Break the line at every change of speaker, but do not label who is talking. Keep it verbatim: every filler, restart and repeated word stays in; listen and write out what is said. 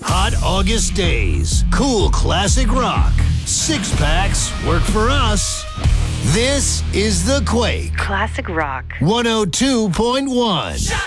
Hot August days. Cool classic rock. Six packs work for us. This is The Quake.
Classic rock.
one oh two point one.